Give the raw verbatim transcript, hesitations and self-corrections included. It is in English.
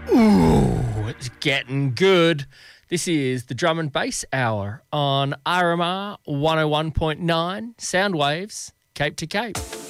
Ooh, it's getting good. This is the Drum and Bass Hour on R M R one oh one point nine Sound Waves, Cape to Cape.